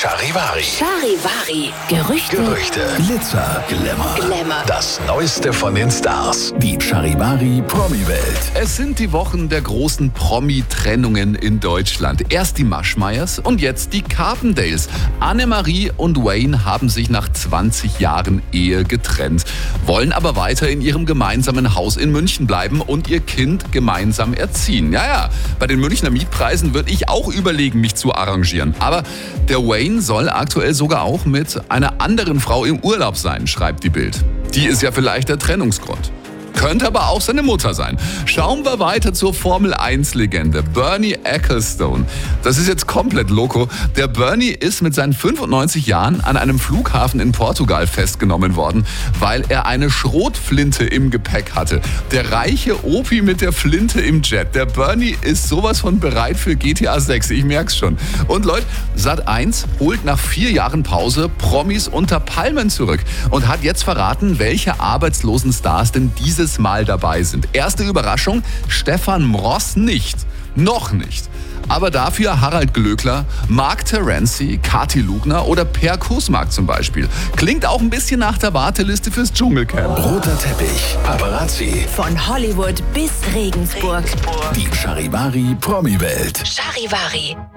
Charivari. Charivari. Gerüchte. Glitzer, Glamour. Das Neueste von den Stars. Die Charivari Promi-Welt. Es sind die Wochen der großen Promi-Trennungen in Deutschland. Erst die Maschmeyers und jetzt die Carpendales. Annemarie und Wayne haben sich nach 20 Jahren Ehe getrennt, wollen aber weiter in ihrem gemeinsamen Haus in München bleiben und ihr Kind gemeinsam erziehen. Ja, bei den Münchner Mietpreisen würde ich auch überlegen, mich zu arrangieren. Aber der Wayne soll aktuell sogar auch mit einer anderen Frau im Urlaub sein, schreibt die Bild. Die ist ja vielleicht der Trennungsgrund. Könnte aber auch seine Mutter sein. Schauen wir weiter zur Formel-1-Legende, Bernie Ecclestone. Das ist jetzt komplett loco. Der Bernie ist mit seinen 95 Jahren an einem Flughafen in Portugal festgenommen worden, weil er eine Schrotflinte im Gepäck hatte. Der reiche Opi mit der Flinte im Jet. Der Bernie ist sowas von bereit für GTA 6, ich merk's schon. Und Leute, Sat.1 holt nach 4 Jahren Pause Promis unter Palmen zurück und hat jetzt verraten, welche arbeitslosen Stars denn dieses Mal dabei sind. Erste Überraschung, Stefan Mross nicht. Noch nicht. Aber dafür Harald Glöckler, Mark Terenzi, Kathi Lugner oder Per Kusmark zum Beispiel. Klingt auch ein bisschen nach der Warteliste fürs Dschungelcamp. Roter Teppich, Paparazzi. Von Hollywood bis Regensburg. Die Charivari Promi-Welt. Charivari.